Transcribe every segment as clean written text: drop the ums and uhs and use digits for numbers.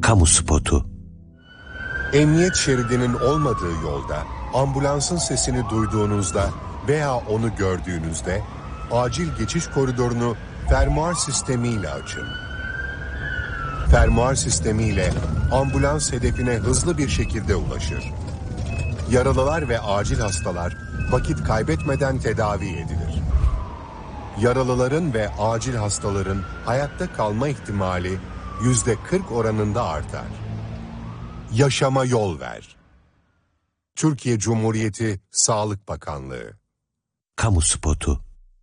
Kamu spotu. Emniyet şeridinin olmadığı yolda ambulansın sesini duyduğunuzda veya onu gördüğünüzde acil geçiş koridorunu fermuar sistemiyle açın. Fermuar sistemiyle ambulans hedefine hızlı bir şekilde ulaşır. Yaralılar ve acil hastalar vakit kaybetmeden tedavi edilir. Yaralıların ve acil hastaların hayatta kalma ihtimali %40 oranında artar. Yaşama yol ver. Türkiye Cumhuriyeti Sağlık Bakanlığı. Kamu spotu.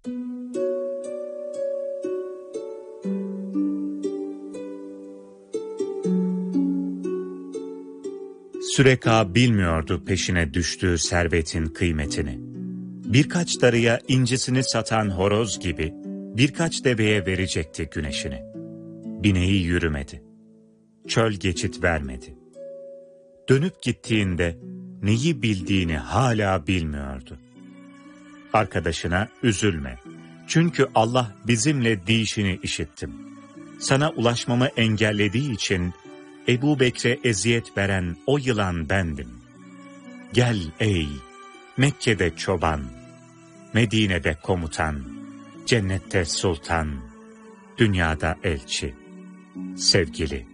Süreka bilmiyordu peşine düştüğü servetin kıymetini. Birkaç darıya incisini satan horoz gibi birkaç deveye verecekti güneşini. Bineği yürümedi. Çöl geçit vermedi. Dönüp gittiğinde neyi bildiğini hala bilmiyordu. Arkadaşına üzülme. Çünkü Allah bizimle deyişini işittim. Sana ulaşmamı engellediği için Ebu Bekre eziyet veren o yılan bendim. Gel ey Mekke'de çoban, Medine'de komutan, cennette sultan, dünyada elçi, sevgili.